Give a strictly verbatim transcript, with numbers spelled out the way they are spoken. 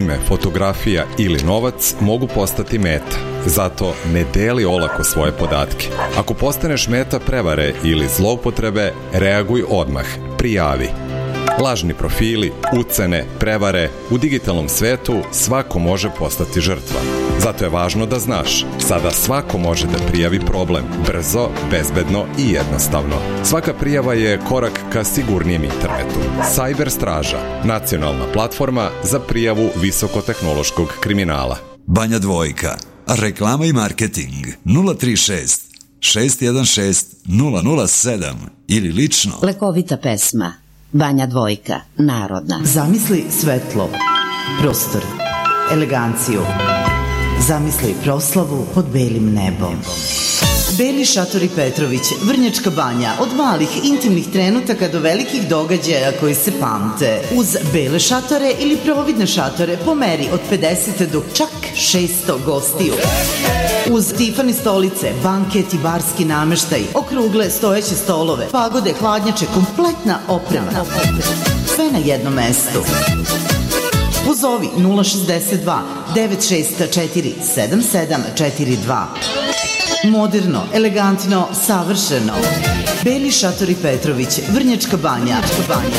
ime, fotografija ili novac mogu postati meta. Zato ne deli olako svoje podatke. Ako postaneš meta prevare ili zloupotrebe, reaguj odmah. Prijavi. Lažni profili, ucene, prevare, u digitalnom svetu svako može postati žrtva. Zato je važno da znaš, sada svako može da prijavi problem, brzo, bezbedno i jednostavno. Svaka prijava je korak ka sigurnijem internetu. Cyber Straža, nacionalna platforma za prijavu visokotehnološkog kriminala. Banja Dvojka, reklama i marketing nula tri šest šest jedan šest nula nula sedam ili lično. Lekovita pesma Banja Dvojka, narodna. Zamisli svetlo, prostor, eleganciju. Zamisli proslavu pod belim nebom. Beli šatori Petrović, Vrnjačka Banja, od malih intimnih trenutaka do velikih događaja koji se pamte. Uz bele šatore ili providne šatore po meri od pedeset do čak šesto gostiju. Uz Tifani stolice, banket i barski nameštaj, okrugle stojeće stolove, pagode, hladnjače, kompletna oprema. Sve na jednom mestu. Pozovi nula šezdeset dva devet šest četiri sedam sedam četiri dva. Moderno, elegantno, savršeno. Beli šatori Petrović, Vrnjačka Banja.